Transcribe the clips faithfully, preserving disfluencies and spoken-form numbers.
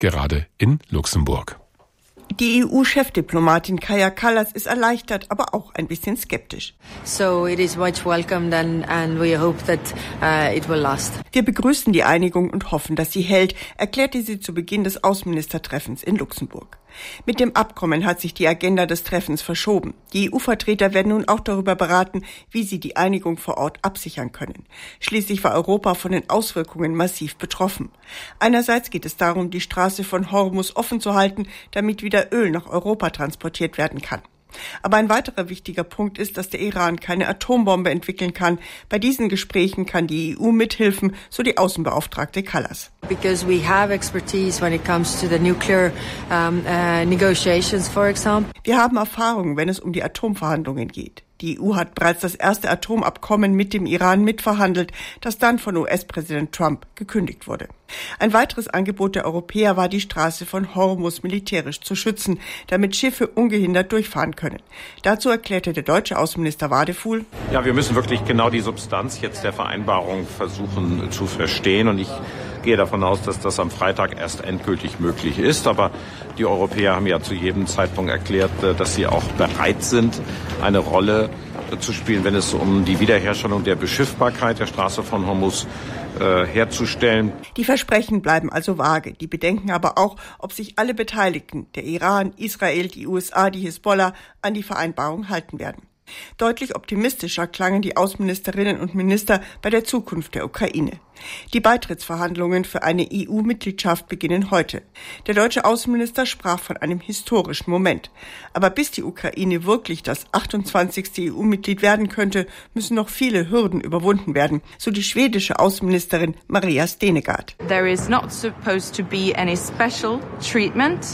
gerade in Luxemburg. Die E U-Chefdiplomatin Kaja Kallas ist erleichtert, aber auch ein bisschen skeptisch. So it is much welcomed and, and we hope that uh, it will last. Wir begrüßen die Einigung und hoffen, dass sie hält, erklärte sie zu Beginn des Außenministertreffens in Luxemburg. Mit dem Abkommen hat sich die Agenda des Treffens verschoben. Die E U-Vertreter werden nun auch darüber beraten, wie sie die Einigung vor Ort absichern können. Schließlich war Europa von den Auswirkungen massiv betroffen. Einerseits geht es darum, die Straße von Hormuz offen zu halten, damit wieder Öl nach Europa transportiert werden kann. Aber ein weiterer wichtiger Punkt ist, dass der Iran keine Atombombe entwickeln kann. Bei diesen Gesprächen kann die E U mithilfen, so die Außenbeauftragte Kallas. Because we have expertise when it comes to the nuclear um, uh, negotiations, for example. Wir haben Erfahrung, wenn es um die Atomverhandlungen geht. Die E U hat bereits das erste Atomabkommen mit dem Iran mitverhandelt, das dann von U S-Präsident Trump gekündigt wurde. Ein weiteres Angebot der Europäer war, die Straße von Hormuz militärisch zu schützen, damit Schiffe ungehindert durchfahren können. Dazu erklärte der deutsche Außenminister Wadefuhl: Ja, wir müssen wirklich genau die Substanz jetzt der Vereinbarung versuchen zu verstehen. Und ich gehe davon aus, dass das am Freitag erst endgültig möglich ist. Aber die Europäer haben ja zu jedem Zeitpunkt erklärt, dass sie auch bereit sind, eine Rolle zu spielen, wenn es um die Wiederherstellung der Beschiffbarkeit der Straße von Hormuz äh, herzustellen. Die Versprechen bleiben also vage. Die bedenken aber auch, ob sich alle Beteiligten, der Iran, Israel, die U S A, die Hisbollah, an die Vereinbarung halten werden. Deutlich optimistischer klangen die Außenministerinnen und Minister bei der Zukunft der Ukraine. Die Beitrittsverhandlungen für eine E U-Mitgliedschaft beginnen heute. Der deutsche Außenminister sprach von einem historischen Moment. Aber bis die Ukraine wirklich das achtundzwanzigste E U-Mitglied werden könnte, müssen noch viele Hürden überwunden werden, so die schwedische Außenministerin Maria Stenegard. There is not supposed to be any special treatment.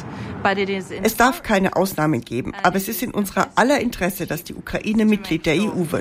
Es darf keine Ausnahmen geben, aber es ist in unserer aller Interesse, dass die Ukraine Mitglied der E U wird.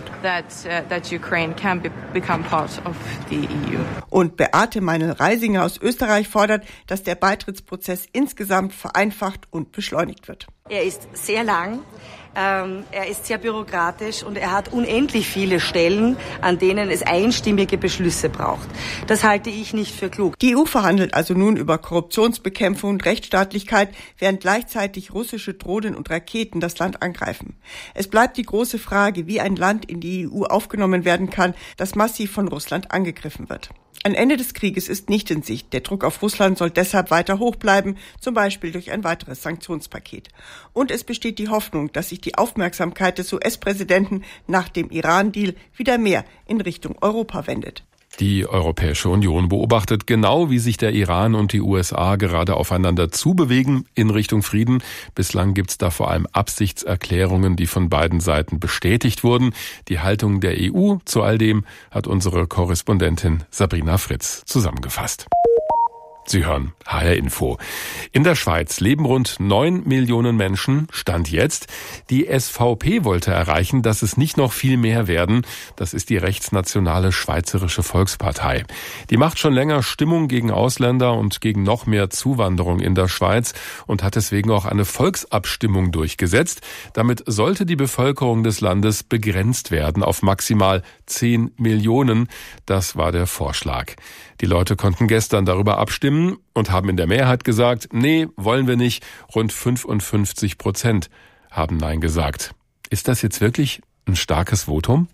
Und Beate Meinl-Reisinger aus Österreich fordert, dass der Beitrittsprozess insgesamt vereinfacht und beschleunigt wird. Er ist sehr lang. Ähm, er ist sehr bürokratisch und er hat unendlich viele Stellen, an denen es einstimmige Beschlüsse braucht. Das halte ich nicht für klug. Die E U verhandelt also nun über Korruptionsbekämpfung und Rechtsstaatlichkeit, während gleichzeitig russische Drohnen und Raketen das Land angreifen. Es bleibt die große Frage, wie ein Land in die E U aufgenommen werden kann, das massiv von Russland angegriffen wird. Ein Ende des Krieges ist nicht in Sicht. Der Druck auf Russland soll deshalb weiter hoch bleiben, zum Beispiel durch ein weiteres Sanktionspaket. Und es besteht die Hoffnung, dass sich die Aufmerksamkeit des U S-Präsidenten nach dem Iran-Deal wieder mehr in Richtung Europa wendet. Die Europäische Union beobachtet genau, wie sich der Iran und die U S A gerade aufeinander zubewegen in Richtung Frieden. Bislang gibt es da vor allem Absichtserklärungen, die von beiden Seiten bestätigt wurden. Die Haltung der E U zu all dem hat unsere Korrespondentin Sabrina Fritz zusammengefasst. Sie hören H R Info. In der Schweiz leben rund neun Millionen Menschen, Stand jetzt. Die S V P wollte erreichen, dass es nicht noch viel mehr werden. Das ist die rechtsnationale Schweizerische Volkspartei. Die macht schon länger Stimmung gegen Ausländer und gegen noch mehr Zuwanderung in der Schweiz und hat deswegen auch eine Volksabstimmung durchgesetzt. Damit sollte die Bevölkerung des Landes begrenzt werden auf maximal zehn Millionen. Das war der Vorschlag. Die Leute konnten gestern darüber abstimmen und haben in der Mehrheit gesagt, nee, wollen wir nicht. Rund fünfundfünfzig Prozent haben Nein gesagt. Ist das jetzt wirklich ein starkes Votum?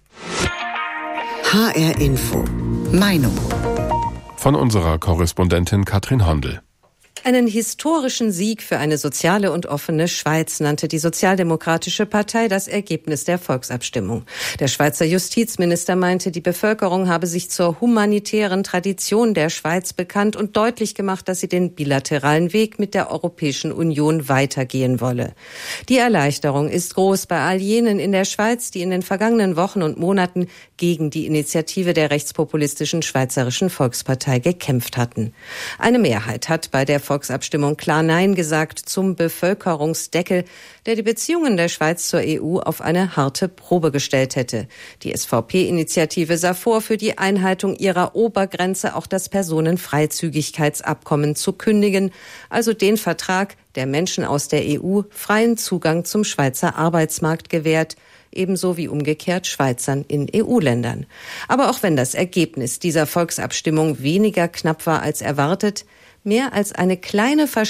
H R Info. Meinung. Von unserer Korrespondentin Katrin Hondel. Einen historischen Sieg für eine soziale und offene Schweiz nannte die Sozialdemokratische Partei das Ergebnis der Volksabstimmung. Der Schweizer Justizminister meinte, die Bevölkerung habe sich zur humanitären Tradition der Schweiz bekannt und deutlich gemacht, dass sie den bilateralen Weg mit der Europäischen Union weitergehen wolle. Die Erleichterung ist groß bei all jenen in der Schweiz, die in den vergangenen Wochen und Monaten gegen die Initiative der rechtspopulistischen Schweizerischen Volkspartei gekämpft hatten. Eine Mehrheit hat bei der Volksabstimmung klar Nein gesagt zum Bevölkerungsdeckel, der die Beziehungen der Schweiz zur E U auf eine harte Probe gestellt hätte. Die S V P-Initiative sah vor, für die Einhaltung ihrer Obergrenze auch das Personenfreizügigkeitsabkommen zu kündigen, also den Vertrag, der Menschen aus der E U freien Zugang zum Schweizer Arbeitsmarkt gewährt, ebenso wie umgekehrt Schweizern in E U-Ländern. Aber auch wenn das Ergebnis dieser Volksabstimmung weniger knapp war als erwartet, mehr als eine kleine Verschiebung